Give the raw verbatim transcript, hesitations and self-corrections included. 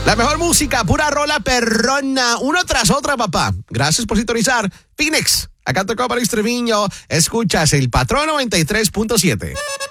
La mejor música, pura rola perrona, una tras otra, papá. Gracias por sintonizar. Phoenix, acá tocó para Extremeño. Escuchas el Patrón noventa y tres punto siete.